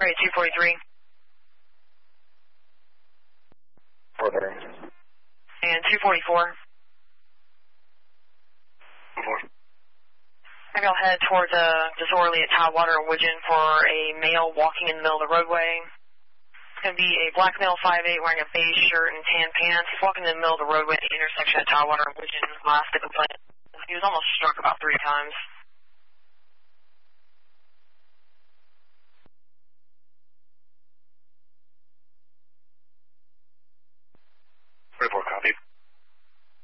Right, 243. 430. And 244. 4. Maybe I'll head towards disorderly at Tidewater and Widgeon for a male walking in the middle of the roadway. It's going to be a black male, 5'8", wearing a beige shirt and tan pants. He's walking in the middle of the roadway at the intersection at Tidewater and Widgeon. Last the complaint. He was almost struck about 3 times.